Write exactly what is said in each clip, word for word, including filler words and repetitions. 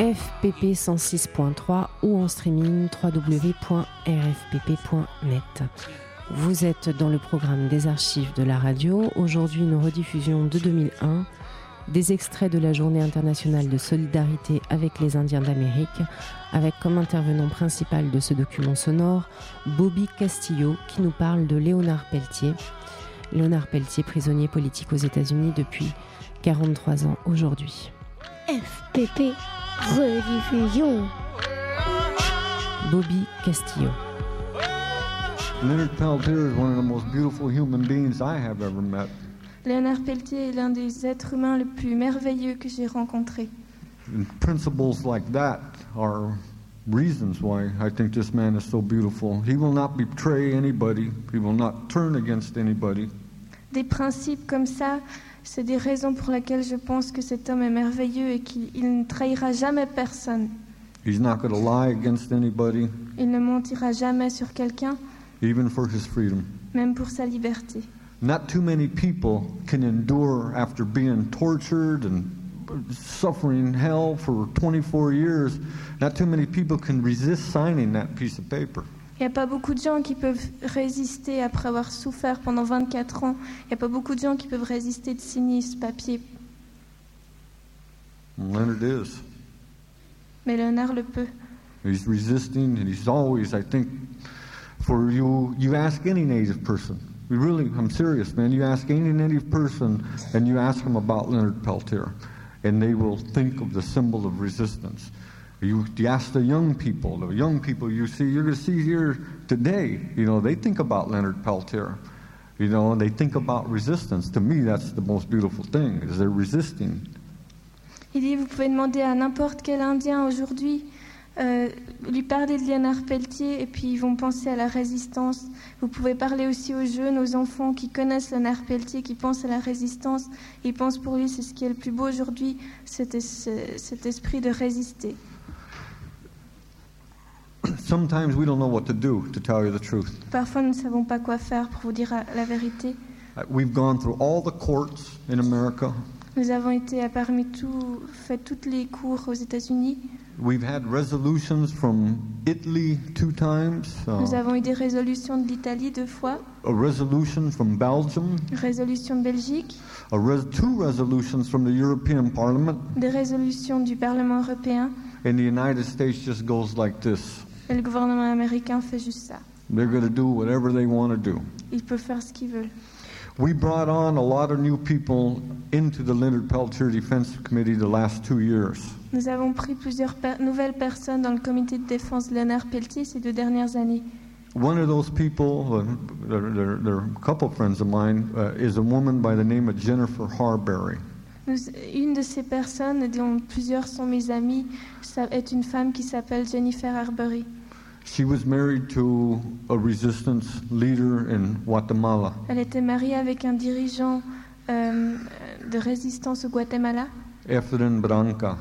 F P P cent six point trois ou en streaming w w w point r f p p point net. Vous êtes dans le programme des archives de la radio. Aujourd'hui, une rediffusion de deux mille un, des extraits de la Journée internationale de solidarité avec les Indiens d'Amérique, avec comme intervenant principal de ce document sonore, Bobby Castillo, qui nous parle de Léonard Peltier. Léonard Peltier, prisonnier politique aux États-Unis depuis quarante-trois ans aujourd'hui. F P P rediffusion. Bobby Castillo. Leonard Peltier is one of the most beautiful human beings I have ever met. Léonard Peltier est l'un des êtres humains les plus merveilleux que j'ai rencontrés. And principles like that are reasons why I think this man is so beautiful. He will not betray anybody. He will not turn against anybody. Des principes comme ça, c'est des raisons pour lesquelles je pense que cet homme est merveilleux et qu'il il ne trahira jamais personne. He's not going to lie against anybody, Il ne mentira jamais sur quelqu'un, even for his freedom. même pour sa liberté. Not too many people can endure after being tortured and suffering hell for twenty-four years. Not too many people can resist signing that piece of paper. Il n'y a pas beaucoup de gens qui peuvent résister après avoir souffert pendant vingt-quatre ans. Il n'y a pas beaucoup de gens qui peuvent résister de signer ce papier. Leonard is. Mais Léonard le peut. He's resisting, and he's always, I think, for you, you ask any Native person, we really, I'm serious, man, you ask any Native person, and you ask them about Leonard Peltier, and they will think of the symbol of resistance. You, you ask the young people, the young people you see, you're going to see here today, you know, they think about Leonard Peltier, you know, and they think about resistance. To me, that's the most beautiful thing, is they're resisting. Il dit, vous pouvez demander à n'importe quel Indien aujourd'hui, euh, lui parler de Léonard Peltier, et puis ils vont penser à la résistance. Vous pouvez parler aussi aux jeunes, aux enfants qui connaissent Léonard Peltier, qui pensent à la résistance. Ils pensent pour lui, c'est ce qui est le plus beau aujourd'hui, cet, es- cet esprit de résister. Sometimes we don't know what to do, to tell you the truth. Parfois, nous ne savons pas quoi faire pour vous dire la vérité. Uh, We've gone through all the courts in America. Nous avons été parmi tout, fait toutes les cours aux États-Unis. We've had resolutions from Italy two times, Nous uh, avons eu des résolutions de l'Italie deux fois, a resolution from Belgium, une résolution de Belgique, a res- two resolutions from the European Parliament, des résolutions du Parlement européen, and the United States just goes like this. et le gouvernement américain fait juste ça. They're going to do whatever they want to do. Il peut faire ce qu'il veut. We brought on a lot of new people into the Leonard Peltier Defense Committee the last two years. Nous avons pris plusieurs per- nouvelles personnes dans le comité de défense de Léonard Peltier ces deux dernières années. One of those people, uh, they're, they're, they're a couple friends of mine, uh, is a woman by the name of Jennifer Harberry. Nous- une de ces personnes, dont plusieurs sont mes amis, ça- est une femme qui s'appelle Jennifer Arbery. She was married to a resistance leader in Guatemala. Elle était mariée avec un dirigeant euh, de résistance au Guatemala, Efren Branca.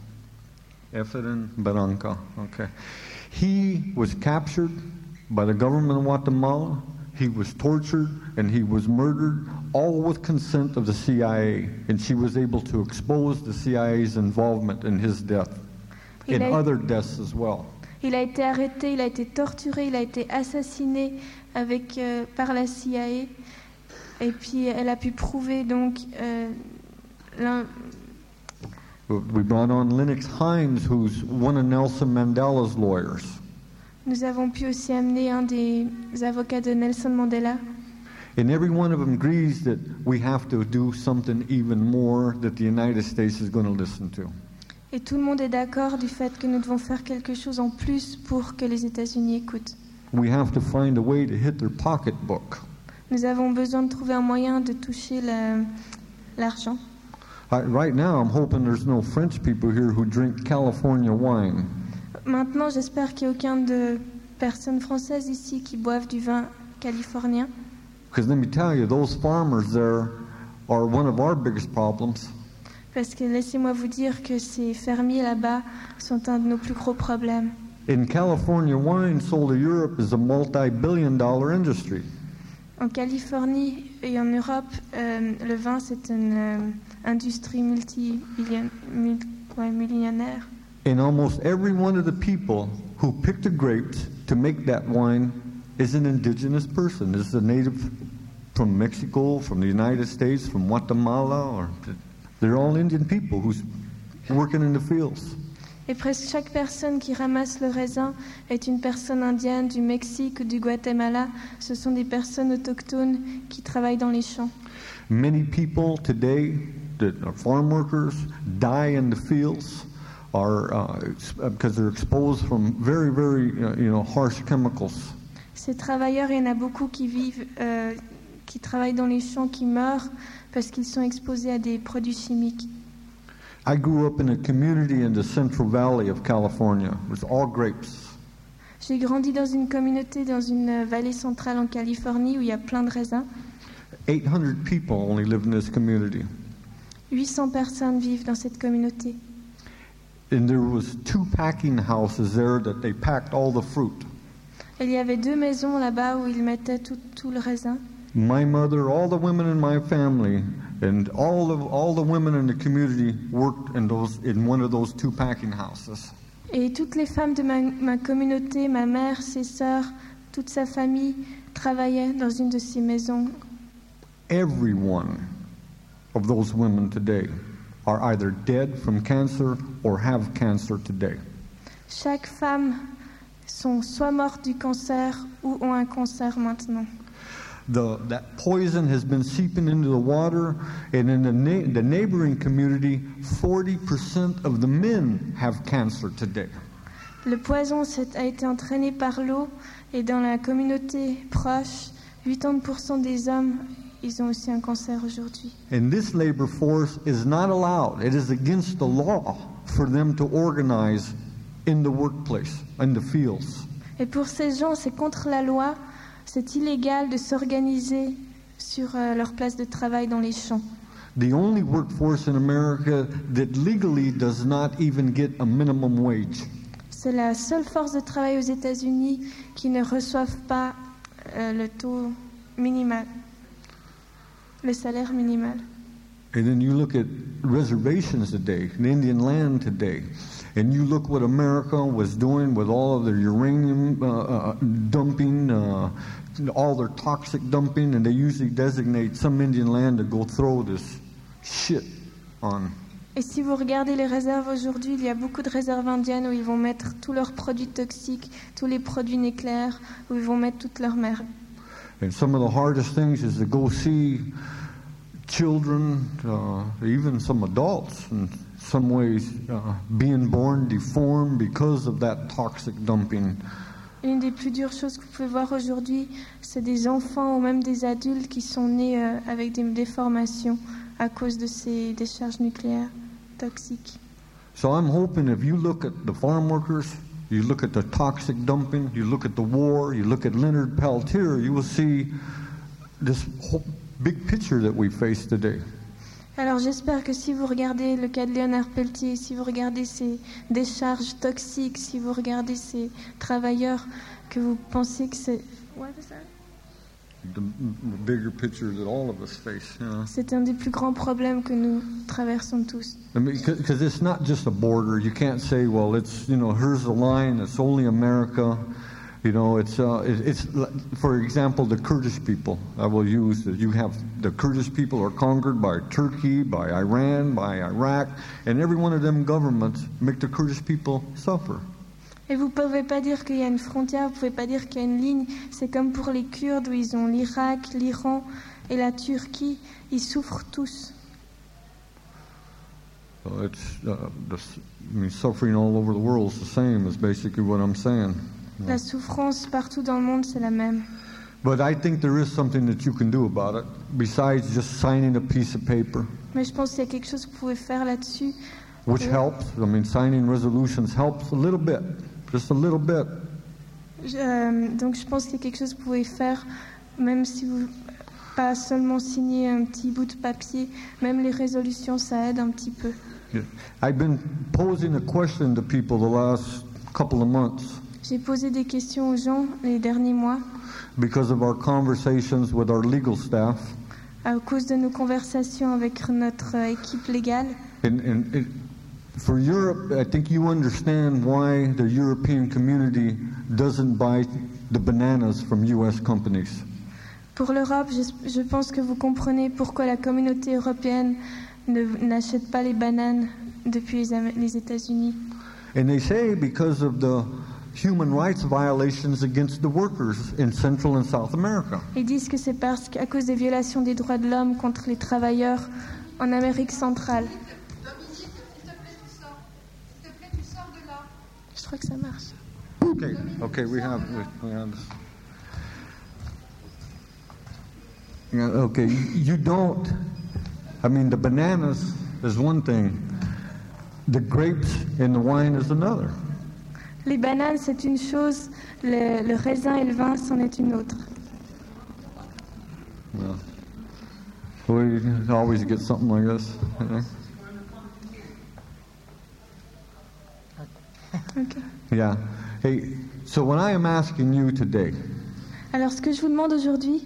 Efren Branca, okay. He was captured by the government of Guatemala. He was tortured and he was murdered, all with consent of the C I A. And she was able to expose the C I A's involvement in his death, Il in a- other deaths as well. Il a été arrêté, il a été torturé, il a été assassiné avec, euh, par la C I A. Et puis elle a pu prouver donc euh, l'un- We brought on Lennox Hines, who's one of Nelson Mandela's lawyers. nous avons pu aussi amener un des avocats de Nelson Mandela. And every one of them agrees that we have to do something even more that the United States is going to listen to. Et tout le monde est d'accord du fait que nous devons faire quelque chose en plus pour que les États-Unis écoutent. We have to find a way to hit their pocketbook. Nous avons besoin de trouver un moyen de toucher la- l'argent. I, right now, I'm hoping there's no French people here who drink California wine. Maintenant, j'espère qu'il n'y a aucun de personnes françaises ici qui boivent du vin californien. Because let me tell you, those farmers there are one of our biggest problems. Parce que laissez-moi vous dire que ces fermiers là-bas sont un de nos plus gros problèmes. In California, wine sold to Europe is a multi-billion dollar industry. En Californie et en Europe, euh, le vin c'est une euh, industrie multi-millionnaire. And almost every one of the people who picked the grapes to make that wine is an indigenous person. Is a native from Mexico, from the United States, from Guatemala, or they're all Indian people who's working in the fields. Et presque chaque personne qui ramasse le raisin est une personne indienne du Mexique ou du Guatemala. Ce sont des personnes autochtones qui travaillent dans les champs. Many people today that are farm workers die in the fields are uh, because they're exposed from very, very uh, you know harsh chemicals. Ces travailleurs, il y en a beaucoup qui vivent, euh, qui travaillent dans les champs, qui meurent parce qu'ils sont exposés à des produits chimiques. I grew up in a community in the Central Valley of California. It was all grapes. J'ai grandi dans une communauté dans une vallée centrale en Californie où il y a plein de raisins. eight hundred people only live in this community. huit cents personnes vivent dans cette communauté. And there was two packing houses there that they packed all the fruit. Il y avait deux maisons là-bas où ils mettaient tout, tout le raisin. My mother, all the women in my family, and all of all the women in the community worked in those in one of those two packing houses. Et toutes les femmes de ma, ma communauté, ma mère, ses sœurs, toute sa famille travaillaient dans une de ces maisons. Every one of those women today are either dead from cancer or have cancer today. Chaque femme sont soit mortes du cancer ou ont un cancer maintenant. The, that poison has been seeping into the water, and in the, na- the neighboring community, forty percent of the men have cancer today. Le poison s'est- a été entraîné par l'eau, et dans la communauté proche, quatre-vingts pour cent des hommes, ils ont aussi un cancer aujourd'hui. And this labor force is not allowed. It is against the law for them to organize in the workplace, in the fields. Et pour ces gens, c'est contre la loi, c'est illégal de s'organiser sur euh, leur place de travail dans les champs. The only workforce in America that legally does not even get a minimum wage. C'est la seule force de travail aux États-Unis qui ne reçoivent pas euh, le taux minimal, le salaire minimal. And then you look at reservations today, in Indian land today, and you look what America was doing with all of their uranium uh, uh, dumping, uh, all their toxic dumping, and they usually designate some Indian land to go throw this shit on. Et si vous regardez les réserves aujourd'hui, il y a beaucoup de réserves indiennes où ils vont mettre tous leurs produits toxiques, tous les produits nucléaires, où ils vont mettre toute leur merde. And some of the hardest things is to go see children, uh, even some adults, in some ways, uh, being born deformed because of that toxic dumping. Une des plus dures choses que vous pouvez voir aujourd'hui, c'est des enfants ou même des adultes qui sont nés euh, avec des déformations à cause de ces décharges nucléaires toxiques. So I'm hoping if you look at the farm workers, you look at the toxic dumping, you look at the war, you look at Leonard Peltier, you will see this whole big picture that we face today. Alors j'espère que si vous regardez le cas de Léonard Peltier, si vous regardez ces décharges toxiques, si vous regardez ces travailleurs, que vous pensez que c'est... What is that? The bigger picture that all of us face, you know. C'est un des plus grands problèmes que nous traversons tous. I mean, because it's not just a border. You can't say, well, it's, you know, here's the line, it's only America. You know, it's, uh, it, it's, for example, the Kurdish people. I will use that you have the Kurdish people are conquered by Turkey, by Iran, by Iraq, and every one of them governments make the Kurdish people suffer. Et vous ne pouvez pas dire qu'il y a une frontière, vous ne pouvez pas dire qu'il y a une ligne. C'est comme pour les Kurdes où ils ont l'Irak, l'Iran et la Turquie. Ils souffrent tous. So it's, uh, the, I mean, suffering all over the world is the same, is basically what I'm saying. La souffrance partout dans le monde, c'est la même. But I think there is something that you can do about it, besides just signing a piece of paper, Mais je pense qu'il y a quelque chose que vous pouvez faire là-dessus. which helps. I mean, signing resolutions helps a little bit, just a little bit. Je- euh, donc je pense qu'il y a quelque chose que vous pouvez faire, même si vous pas seulement signer un petit bout de papier, même les résolutions, ça aide un petit peu. Yeah. I've been posing a question to people the last couple of months J'ai posé des questions aux gens les derniers mois because of our conversations with our legal staff. à cause de nos conversations avec notre euh, équipe légale. And, and it, For Europe, I think you understand why the European community doesn't buy the bananas from U S companies. Pour l'Europe, je, je pense que vous comprenez pourquoi la communauté européenne ne, n'achète pas les bananes depuis les, Am- les États-Unis. And they say because of the human rights violations against the workers in Central and South America. Ils disent que c'est parce qu'à cause des violations des droits de l'homme contre les travailleurs en Amérique centrale. Je crois que ça marche. Okay, okay, we have, we, we have. Yeah, okay, you don't. I mean, the bananas is one thing. The grapes and the wine is another. Les bananes, c'est une chose, le, le raisin et le vin, c'en est une autre. Yeah. We always get something like this. You know? Okay. Yeah. Hey, so what I am asking you today, Alors, ce que je vous demande aujourd'hui,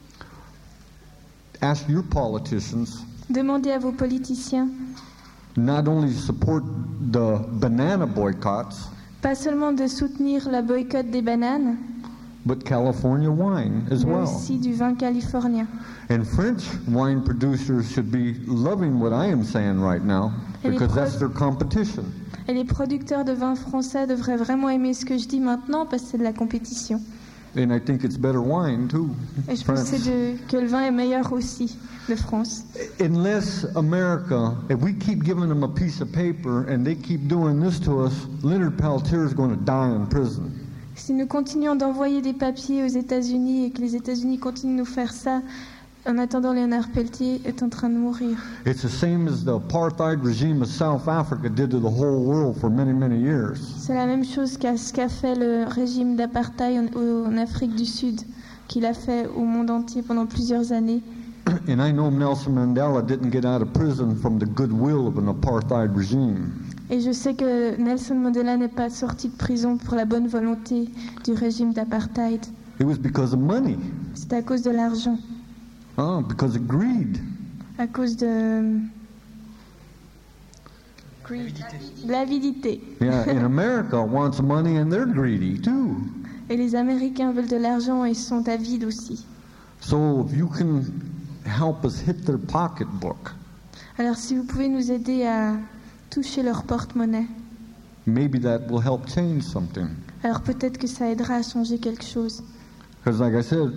ask your politicians demandez à vos politiciens, not only to support the banana boycotts, pas seulement de soutenir la boycott des bananes, but California wine as mais well. aussi du vin californien. And French wine producers should be loving what I am saying right now Et les because pro- that's their competition. Et les producteurs de vin français devraient vraiment aimer ce que je dis maintenant parce que c'est de la compétition. And I think it's better wine too. Et je pense France. que, c'est de, que le vin est meilleur aussi de France. Unless America, if we keep giving them a piece of paper and they keep doing this to us, Leonard Peltier is going to die in prison. Si nous continuons d'envoyer des papiers aux États-Unis et que les États-Unis continuent de nous faire ça, en attendant, Léonard Peltier est en train de mourir. It's the same as the apartheid regime of South Africa did to the whole world for many, many years. C'est la même chose qu'a ce qu'a fait le régime d'apartheid en, en Afrique du Sud, qu'il a fait au monde entier pendant plusieurs années. And I know Nelson Mandela didn't get out of prison from the goodwill of an apartheid regime. Et je sais que Nelson Mandela n'est pas sorti de prison pour la bonne volonté du régime d'apartheid. It was because of money, C'est à cause de l'argent, oh, because of greed. à cause de... de l'avidité. Yeah, and America wants money and they're greedy too. Et les Américains veulent de l'argent et sont avides aussi. So if you can help us hit their pocketbook, Alors si vous pouvez nous aider à toucher leur porte-monnaie, maybe that will help change something. alors peut-être que ça aidera à changer quelque chose. Because like I said,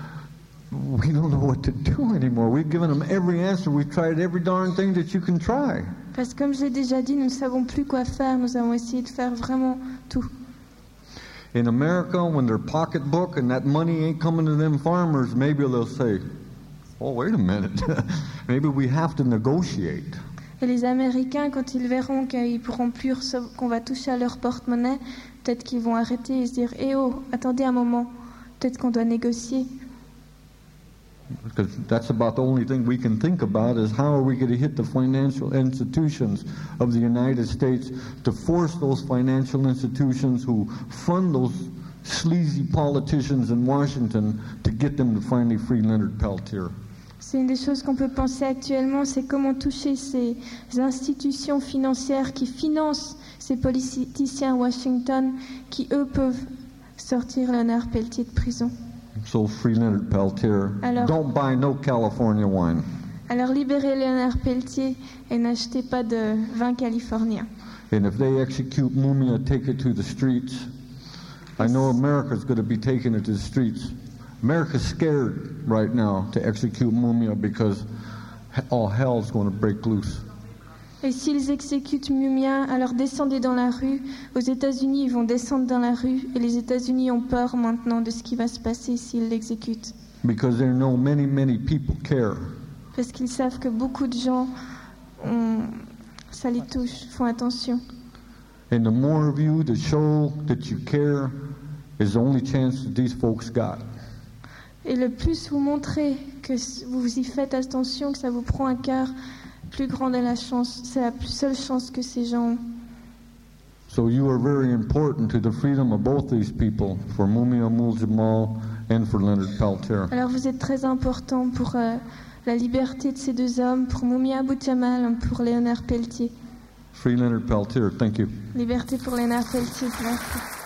we don't know what to do anymore. We've given them every answer. We've tried every darn thing that you can try. Parce que comme je l'ai déjà dit, nous ne savons plus quoi faire. Nous avons essayé de faire vraiment tout. In America, when their pocketbook and that money ain't coming to them farmers, maybe they'll say, oh, wait a minute. Maybe we have to negotiate. Et les Américains, quand ils verront qu'ils pourront plus recevoir, qu'on va toucher à leur porte-monnaie, peut-être qu'ils vont arrêter et se dire, eh oh, attendez un moment, peut-être qu'on doit négocier. Because that's about the only thing we can think about is how are we going to hit the financial institutions of the United States to force those financial institutions who fund those sleazy politicians in Washington to get them to finally free Leonard Peltier. C'est une des choses qu'on peut penser actuellement, c'est comment toucher ces institutions financières qui financent ces politiciens à Washington qui, eux, peuvent sortir Léonard Peltier de prison. So free Leonard Peltier. Alors- Don't buy no California wine. Alors libérez Léonard Peltier et n'achetez pas de vin californien. And if they execute Mumia, take it to the streets. I know America's going to be taking it to the streets. America's scared right now to execute Mumia because he- all hell's going to break loose. Et s'ils exécutent Mumia, alors descendez dans la rue. Aux États-Unis, ils vont descendre dans la rue. Et les États-Unis ont peur maintenant de ce qui va se passer s'ils l'exécutent. Because they know many, many people care. Parce qu'ils savent que beaucoup de gens, ont- ça les touche, font attention. And the more of you that show that you care is the only chance that these folks got. Et le plus vous montrez que vous y faites attention, que ça vous prend à cœur, plus grande est la chance. C'est la seule chance que ces gens ont. So you are very important to the freedom of both these people, for Mumia Abdul-Jamal and for Leonard Peltier. Alors vous êtes très important pour euh, la liberté de ces deux hommes, pour Mumia Abdul-Jamal, pour Léonard Peltier. Free Leonard Peltier. Thank you. Liberté pour Léonard Peltier. Merci.